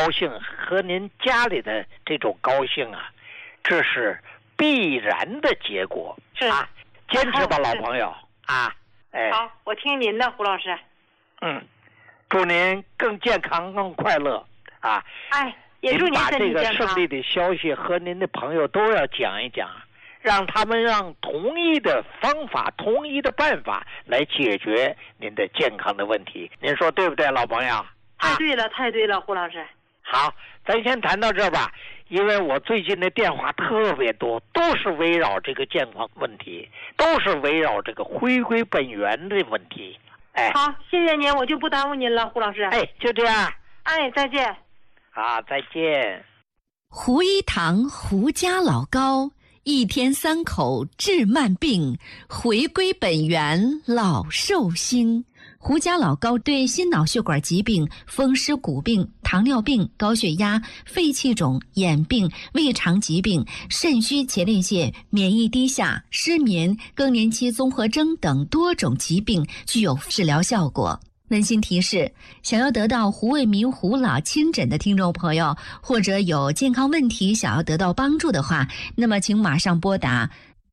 高兴和您家里的这种高兴啊，这是必然的结果。 是啊，坚持吧，老朋友啊！哎， 好，我听您的，胡老师。 祝您更健康、更快乐啊！ 哎，也祝您身体健康。 把这个胜利的消息和您的朋友都要讲一讲，让他们让同一的方法、同一的办法来解决您的健康的问题。您说对不对，老朋友？ 太对了，太对了，胡老师。 好，咱先谈到这吧。因为我最近的电话特别多，都是围绕这个健康问题，都是围绕这个回归本源的问题。哎， 好，谢谢您，我就不耽误您了，胡老师。 哎，就这样。 哎，再见。 好，再见。 胡一堂胡家老高，一天3口治慢病，回归本源老寿星。胡家老高对心脑血管疾病、风湿骨病、糖尿病、高血压、肺气肿、眼病、胃肠疾病、肾虚前列腺、免疫低下、失眠、更年期综合征等多种疾病具有治疗效果。温馨提示：想要得到胡卫民胡老亲诊的听众朋友，或者有健康问题想要得到帮助的话，那么请马上拨打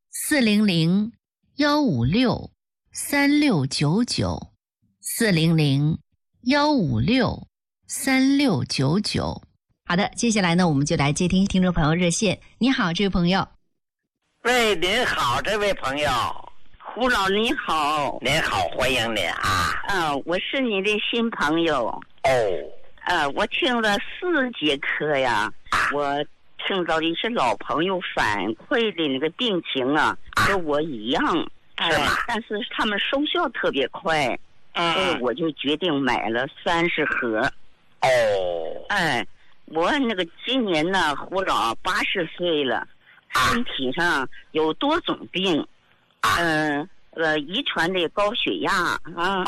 400-156-3699，400-156-3699。好的，接下来呢，我们就来接听听众朋友热线。你好，这位朋友。 喂，您好，这位朋友。 胡老你好。 您好，欢迎您啊。 我是你的新朋友。我听了4节课呀，我听到一些老朋友反馈的那个病情啊，跟我一样， 是吗？ 但是他们收效特别快，所以我就决定买了30盒。我那个今年呢，胡老80岁了，身体上有多种病。遗传的高血压啊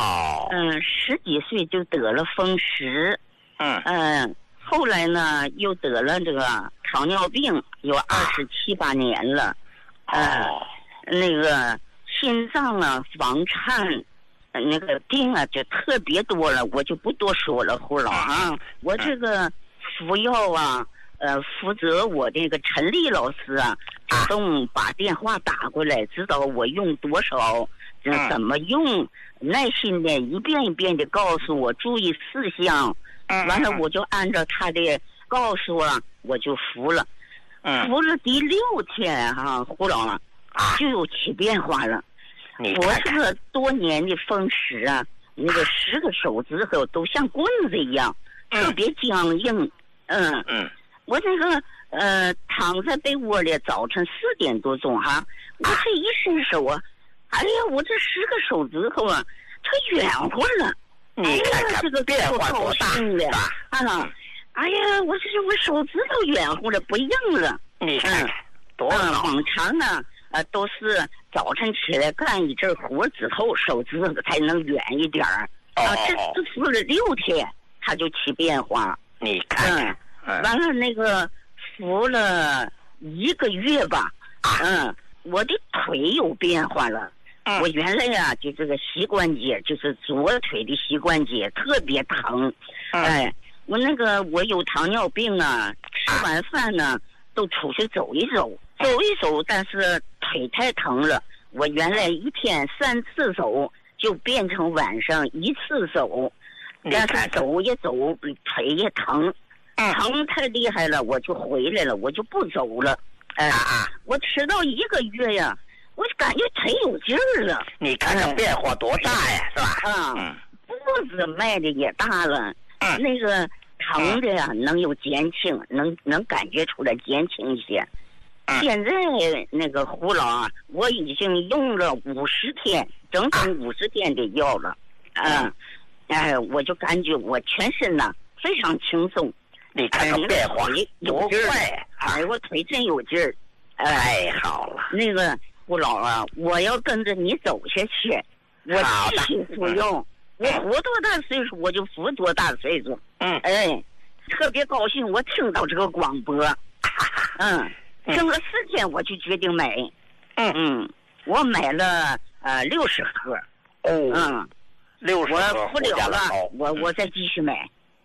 ，10几岁就得了风湿，后来呢又得了这个糖尿病，有27、8年了，那个心脏啊、房颤，那个病啊就特别多了，我就不多说了，胡老啊，我这个服药啊。负责我这个陈丽老师啊，主动把电话打过来，知道我用多少，怎么用，耐心的一遍一遍的告诉我注意事项，完了我就按照他的告诉啊，我就服了，服了第6天胡老就有起变化了。我这个多年的风湿啊，那个10个手指头都像棍子一样，特别僵硬，我那个躺在被窝里，早晨4点多钟我这一伸手啊，哎呀，我这10个手指头啊，它圆乎了。 你看看这个变化多大哎呀，我手指头圆乎了，不硬了。 你看看多好。 往常呢，都是早晨起来干一阵活之后，手指头才能圆一点儿。这服了6天，它就起变化。 你看看。 完了那个服了1个月吧，我的腿有变化了。我原来呀就这个膝关节，就是左腿的膝关节特别疼。我那个我有糖尿病啊，吃完饭呢都出去走一走，但是腿太疼了。我原来一天3次走，就变成晚上1次走，但是走也走，腿也疼。疼太厉害了，我就回来了，我就不走了。我吃到1个月呀，我就感觉腿有劲儿了。 你看看变化多大呀，是吧？ 步子迈的也大了，那个疼的呀能有减轻，能感觉出来减轻一些。现在那个胡老我已经用了50天，整50天的药了。我就感觉我全身呐非常轻松。 你看看变化有劲儿，我腿真有劲儿。 太好了。 那个胡老我要跟着你走下去，我继续服用。我活多大岁数我就服多大岁数。特别高兴，我听到这个广播。听了4天，我就决定买。我买了60盒。 60盒。 我服了了，我再继续买。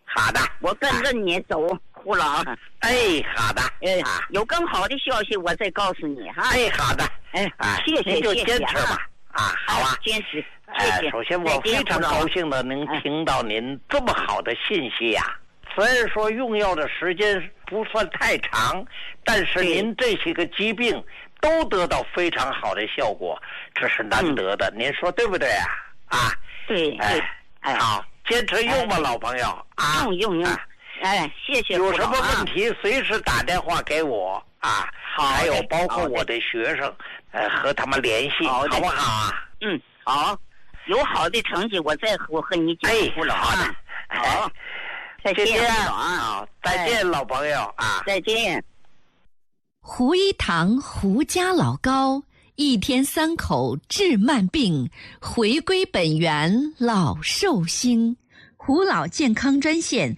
好的， 我跟着你走，胡老。 好的， 有更好的消息我再告诉你哈。 好的， 谢谢， 您就坚持吧。好啊， 坚持，谢谢。 首先我非常高兴的能听到您这么好的信息呀。虽然说用药的时间不算太长，但是您这些个疾病都得到非常好的效果，这是难得的。您说对不对啊？ 对， 好，坚持用吧，老朋友啊。 用。谢谢。 有什么问题随时打电话给我啊。好，还有包括我的学生，和他们联系，好不好啊？ 好，有好的成绩我和你讲。胡老。 好的， 好。再见， 再见，老朋友啊！ 再见。 胡一堂胡家老高，一天3口治慢病，回归本源老寿星。胡老健康专线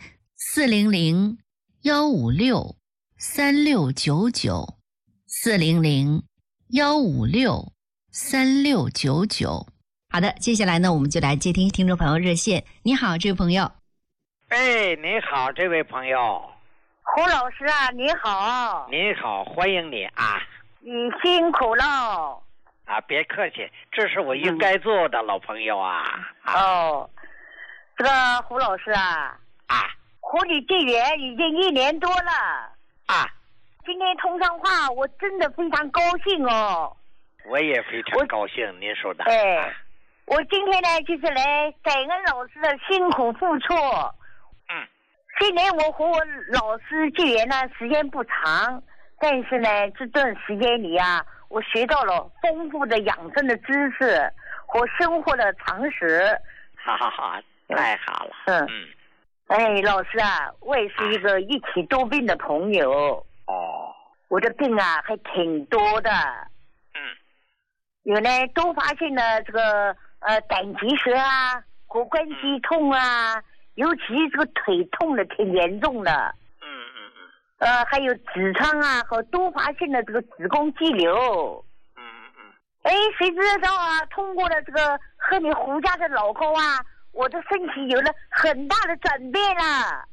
400-156-3699，400-156-3699。好的，接下来呢，我们就来接听听众朋友热线。你好，这位朋友。 你好，这位朋友。 胡老师啊，你好。 你好，欢迎你啊。 你辛苦了。 别客气，这是我应该做的，老朋友啊。 这个胡老师啊。和你结缘已经1年多了。今天通上话，我真的非常高兴哦。 我也非常高兴，您说的。 我今天呢，就是来感恩老师的辛苦付出。虽然我和我老师结缘呢时间不长，但是呢这段时间里啊，我学到了丰富的养生的知识和生活的常识。 好，太好了。 老师啊，我也是一个一起多病的朋友。我的病啊还挺多的。有呢多发性的这个胆结石啊，骨关节痛啊，尤其这个腿痛的挺严重的。还有痔疮啊和多发性的这个子宫肌瘤。谁知道啊，通过了这个喝你胡家的老高啊，我的身体有了很大的转变了。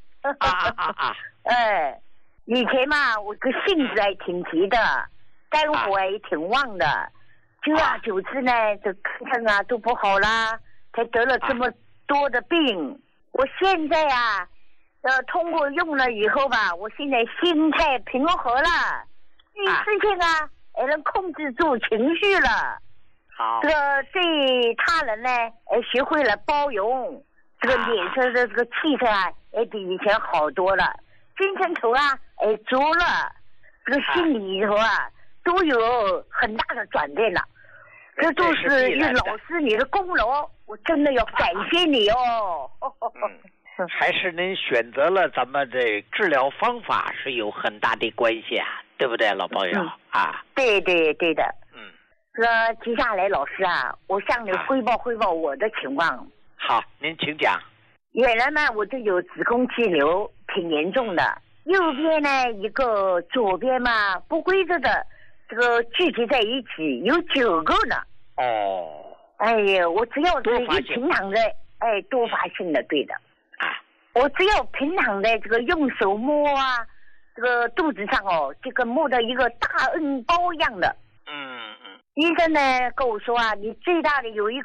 以前嘛，我这个性子还挺急的，肝火也挺旺的，久而久之呢，这看啊都不好啦，才得了这么多的病。我现在啊，通过用了以后吧，我现在心态平和了，遇事情啊，也能控制住情绪了。这个对他人呢，学会了包容，这个脸色的这个气色啊，也比以前好多了，精神头啊，足了，这个心里头啊，都有很大的转变了。这都是老师你的功劳，我真的要感谢你哦。 还是您选择了咱们这治疗方法是有很大的关系啊，对不对，老朋友？ 对的。接下来老师啊，我向你汇报我的情况。 好，您请讲。 原来呢，我这有子宫肌瘤，挺严重的。右边呢一个，左边嘛不规则的，这个聚集在一起，有9个呢。我只要是一平躺在，多发性的，对的。我只要平躺在这个用手摸啊，这个肚子上就跟摸到一个大恩包一样的。医生呢跟我说啊，你最大的有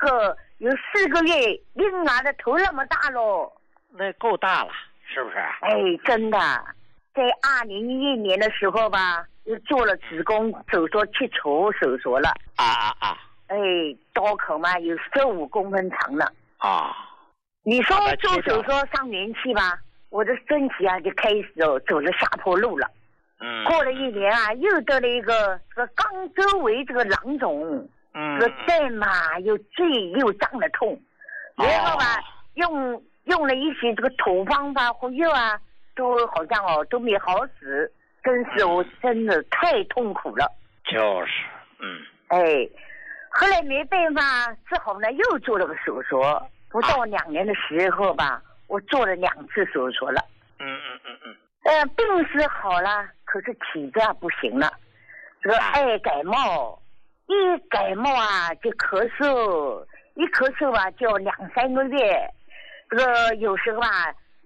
4个月婴儿的头那么大咯。 那够大了，是不是？ 真的，在2011年的时候吧，又做了子宫手术，切除手术了。刀口嘛有15公分长了。你说做手术上元气吧，我的身体啊就开始走了下坡路了。过了1年啊，又得了一个这个肛周围这个囊肿，这个蛋嘛又坠又胀的痛，然后吧用了一些这个土方法和药啊，都好像都没好使，我真的太痛苦了。后来没办法，只好呢又做了个手术，不到2年的时候吧，我做了2次手术了。病是好了，可是体质不行了。这个爱感冒，一感冒啊就咳嗽，一咳嗽啊就2-3个月。这个有时候啊，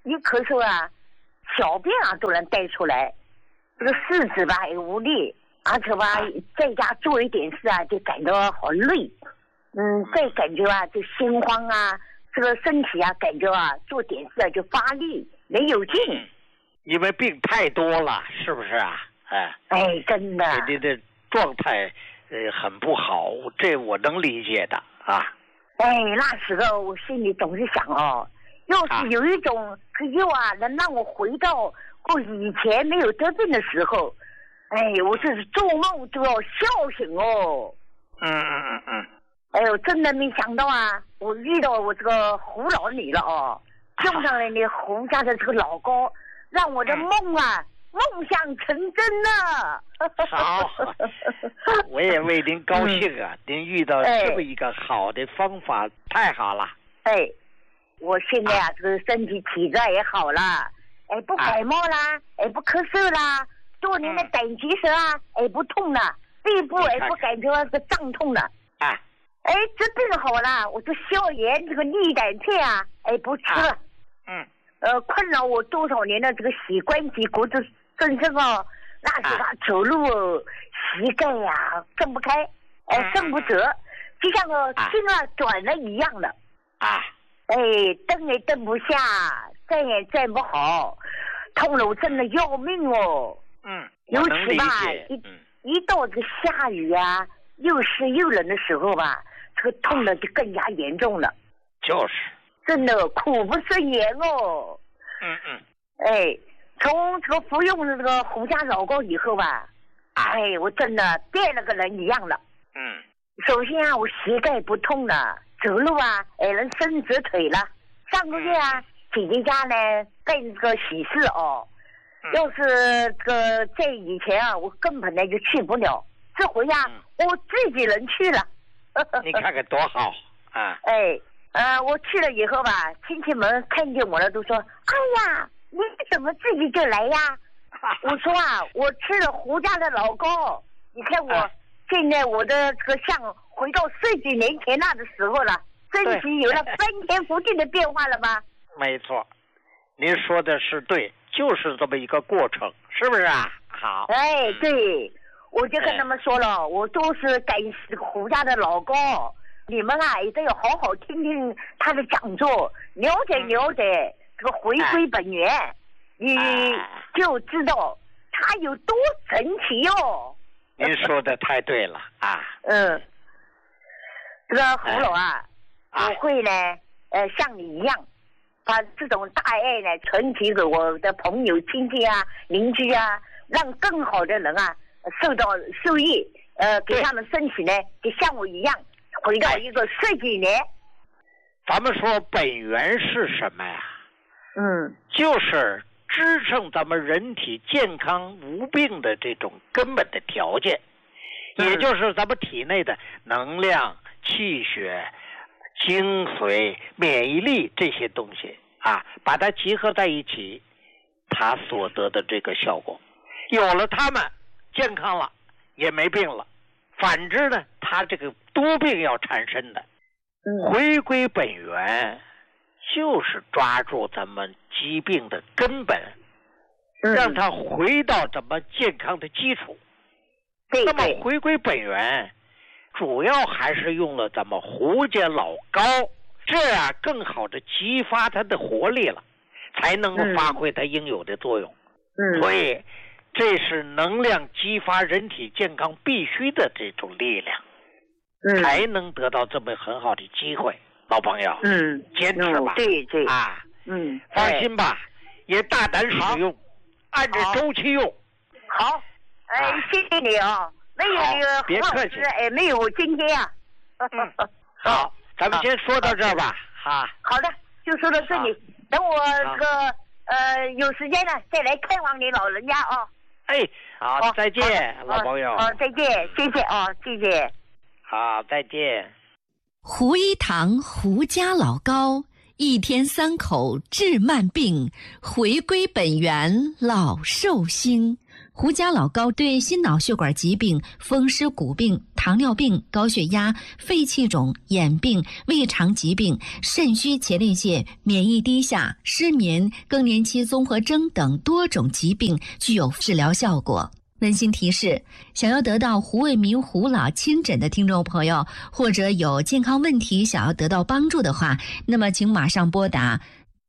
一咳嗽啊，小便啊都能带出来，这个四肢吧也无力，而且吧在家做一点事啊就感到好累，再感觉啊就心慌啊，这个身体啊感觉啊做点事啊就发力没有劲， 因为病太多了，是不是啊？ 哎，真的， 你的状态很不好，这我能理解的啊。 哎，那时候我心里总是想哦，要是有一种药啊，能让我回到我以前没有得病的时候，哎，我这是做梦都要笑醒哦。哎呦，真的没想到啊，我遇到我这个胡老女了哦，用上了你胡家的这个老膏，让我的梦啊。梦想成真了。 好，我也为您高兴啊！您遇到这么一个好的方法，太好了。 哎，我现在啊，这个身体体质也好了，哎，不感冒啦，哎，不咳嗽啦，多年的胆结石啊，哎，不痛了，背部哎不感觉这个胀痛了。哎，这病好了，我这消炎这个利胆片啊，哎，不吃了。困扰我多少年的这个膝关节骨质增生哦，那时候走路哦，膝盖呀蹬不开，蹬不直，就像个筋啊短了一样的。蹬也蹬不下，站也站不好，痛了我真的要命哦。尤其吧，一到这个下雨啊，又湿又冷的时候吧，这个痛的就更加严重了。 就是。 真的苦不胜言哦。哎，从这个服用这个胡家老膏以后吧，哎，我真的变了个人一样了。首先啊，我膝盖不痛了，走路啊，哎，能伸直腿了。上个月啊，姐姐家呢办这个喜事哦，要是这个在以前啊，我根本呢就去不了，这回啊，我自己能去了。 你看看多好啊！ 我去了以后吧，亲戚们看见我了都说：“哎呀，你怎么自己就来呀？”我说啊，我吃了胡家的老膏，你看我现在我的这个像回到10几年前那的时候了，身体有了翻天覆地的变化了吧？ 没错，您说的是对，就是这么一个过程，是不是啊？好。 哎，对，我就跟他们说了，我都是感谢胡家的老膏。你们啊，一定要好好听听他的讲座，了解了解这个回归本源，你就知道他有多神奇哟。 您说的太对了啊。 这个胡老啊，我会呢，像你一样，把这种大爱呢传递给我的朋友、亲戚啊、邻居啊，让更好的人啊受益，给他们身体呢，就像我一样。回到一个10几年， 咱们说本源是什么呀？就是支撑咱们人体健康无病的这种根本的条件，也就是咱们体内的能量、气血、精髓、免疫力这些东西啊，把它集合在一起，它所得的这个效果，有了它们，健康了，也没病了。反之呢，他这个多病要产生的，回归本源，就是抓住咱们疾病的根本，让它回到咱们健康的基础。那么回归本源，主要还是用了咱们胡家老膏，这样更好的激发它的活力了，才能够发挥它应有的作用。所以这是能量激发人体健康必须的这种力量，才能得到这么很好的机会。老朋友，坚持吧， 对放心吧，也大胆使用，按着周期用。 好，谢谢你啊，没有那个别客气， 没有我今天啊。 好，咱们先说到这儿吧。 好的，就说到这里，等我这个有时间了再来看望你老人家啊。 好，再见，老朋友。 再见，谢谢啊，谢谢。 好，再见。 胡一堂胡家老膏，1天3口治慢病，回归本源老寿星。 胡家老高对心脑血管疾病、风湿骨病、糖尿病、高血压、肺气肿、眼病、胃肠疾病、肾虚前列腺、免疫低下、失眠、更年期综合征等多种疾病具有治疗效果。温馨提示：想要得到胡卫民胡老亲诊的听众朋友，或者有健康问题想要得到帮助的话，那么请马上拨打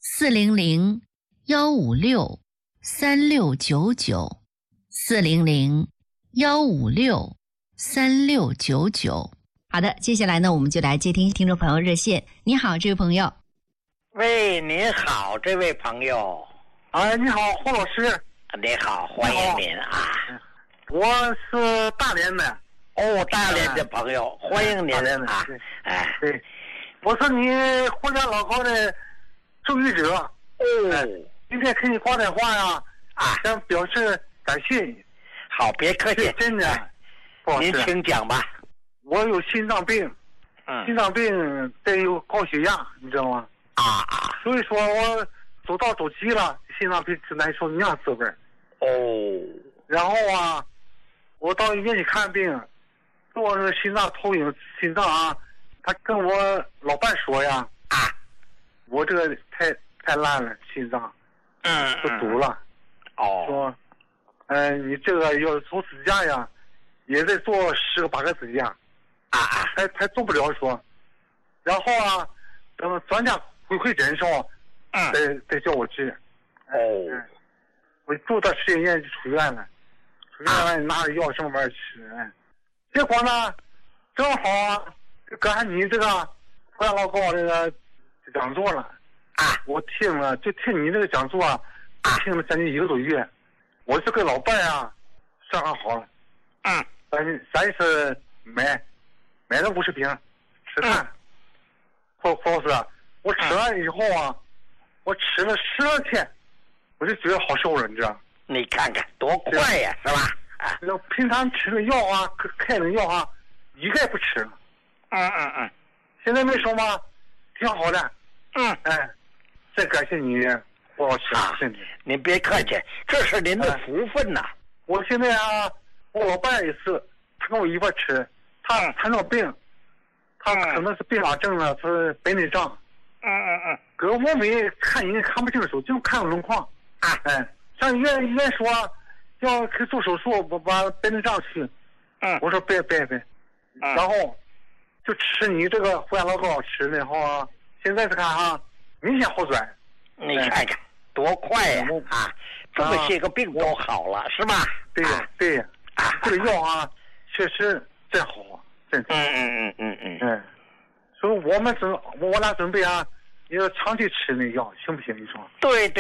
400-156-3699，400-156-3699。好的，接下来呢，我们就来接听众朋友热线。你好，这位朋友。 喂，您好，这位朋友。 你好，胡老师。 你好，欢迎您啊！ 我是大连的。 大连的朋友，欢迎您啊！ 对，我是你胡家老高的受益者。今天给你挂电话呀，想表示感谢你。 好，别客气， 真的。 您请讲吧。 我有心脏病，心脏病再有高血压，你知道吗？所以说我走道走急了，心脏病就难受，那样滋味。然后我到医院去看病，做那个心脏投影，心脏他跟我老伴说呀，我这个太烂了，心脏，都堵了。说，你这个要做支架呀，也得做10个8个支架，还做不了说。然后等专家回诊的时候，再叫我治。我住到实验院就出院了，拿着药什么玩意儿吃。结果呢，正好赶上你这个胡家老高这个讲座了。我听了，就听你这个讲座听了将近1个多月。我就跟老伴商量好了，咱是买了50瓶吃饭。胡老师，我吃完以后我吃了12天，我就觉得好受了，你知道？ 你看看多快呀，是吧？ 平常吃的药开的药一个也不吃了。现在没说吗？挺好的。再感谢你，胡老师，谢谢您别客气，这是您的福分呐。 我现在我老伴也是，他跟我一块吃，他糖尿病，他可能是并发症了，是白内障。搁我们看人看不清楚，就看个轮廓。上医院说要去做手术，我把白内障去。我说别，然后就吃你这个胡家老高吃的后现在是看明显好转。 你看看多快呀！这么些个病都好了，是吧？ 对，这个药确实真好，真。所以我俩准备要长期吃那药，行不行？你说？ 对，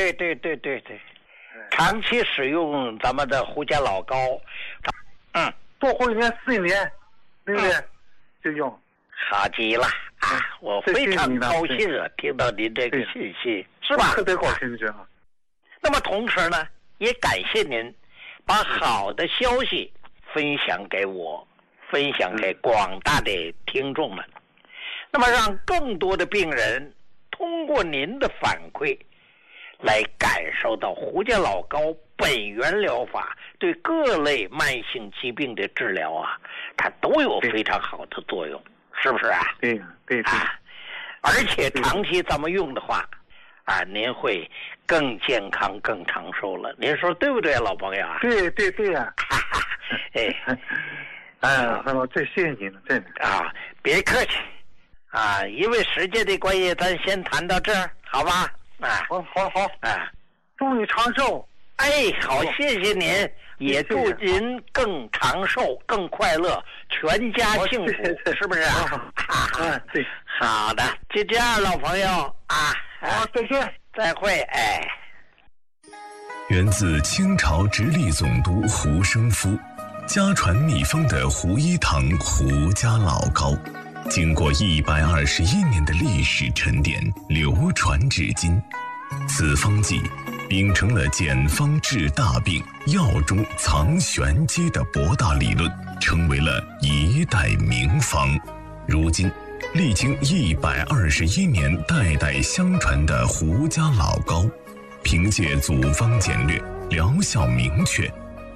长期使用咱们的胡家老高， 多活1年4年，对不对？就用。 好极了我非常高兴听到您这个信息，是吧？ 特别高兴，这样。 那么同时呢，也感谢您把好的消息分享给我，分享给广大的听众们。那么让更多的病人通过您的反馈来感受到胡家老高本源疗法对各类慢性疾病的治疗它都有非常好的作用，是不是对。 而且长期咱们用的话您会更健康更长寿了，您说对不对，老朋友对呀。这谢谢你了，真的别客气因为时间的关系，咱先谈到这儿，好吧？ 好。祝你长寿。 好，谢谢您，也祝您更长寿、更快乐，全家幸福，是不是对。 好的，就这样，老朋友再见， 再会。 源自清朝直隶总督胡生夫，家传秘方的胡一堂胡家老高，经过121年的历史沉淀，流传至今。此方剂秉承了简方治大病、药中藏玄机的博大理论，成为了一代名方。如今历经121年代代相传的胡家老高，凭借组方简略、疗效明确，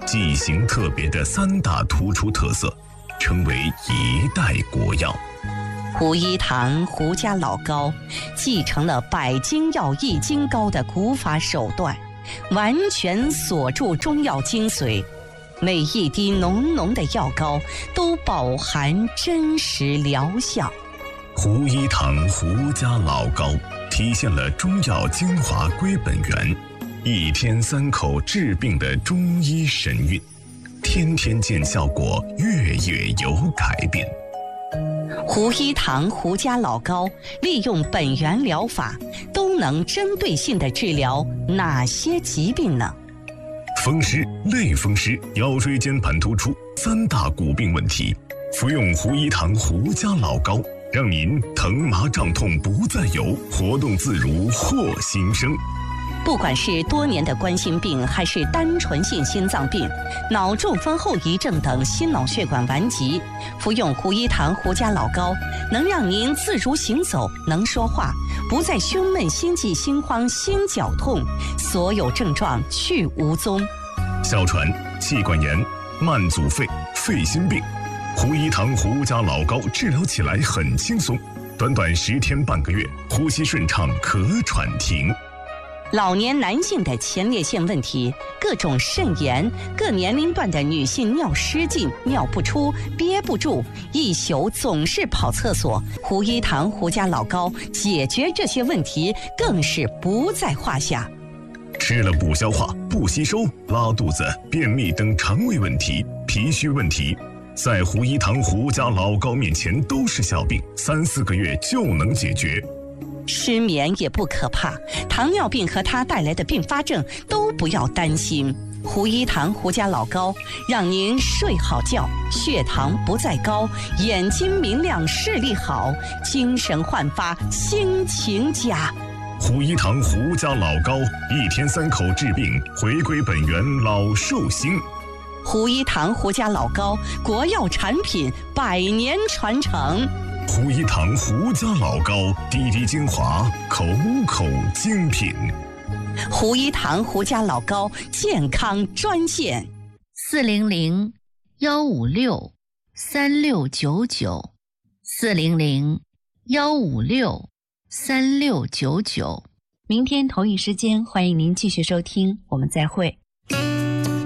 剂型特别的3大突出特色，成为一代国药。 胡一堂胡家老膏继承了百金药易筋膏的古法手段，完全锁住中药精髓，每一滴浓浓的药膏都饱含真实疗效。 胡一堂胡家老膏体现了中药精华归本源，1天3口治病的中医神韵，天天见效果，月月有改变。 胡一堂胡家老膏利用本源疗法，都能针对性地治疗哪些疾病呢？ 风湿、类风湿、腰椎间盘突出3大骨病问题，服用胡一堂胡家老膏，让您疼麻胀痛不再有，活动自如获新生。 不管是多年的冠心病，还是单纯性心脏病、脑中风后遗症等心脑血管顽疾，服用胡一堂胡家老膏，能让您自如行走，能说话，不再胸闷、心悸、心慌、心绞痛，所有症状去无踪。 哮喘、气管炎、慢阻肺、肺心病，胡一堂胡家老膏治疗起来很轻松，短短10天半个月，呼吸顺畅，咳喘停。 老年男性的前列腺问题、各种肾炎、各年龄段的女性尿失禁、尿不出、憋不住，一宿总是跑厕所，胡一堂胡家老膏解决这些问题更是不在话下。 吃了不消化、不吸收、拉肚子、便秘等肠胃问题、脾虚问题，在胡一堂胡家老膏面前都是小病，3、4个月就能解决。 失眠也不可怕，糖尿病和它带来的并发症都不要担心。胡一堂胡家老膏让您睡好觉，血糖不再高，眼睛明亮，视力好，精神焕发，心情佳。 胡一堂胡家老膏1天3口治病，回归本源，老寿星。 胡一堂胡家老膏国药产品，100年传承。 胡一堂胡家老膏，滴滴精华，口口精品。 胡一堂胡家老膏健康专线 400-156-3699，400-156-3699。明天同一时间，欢迎您继续收听，我们再会。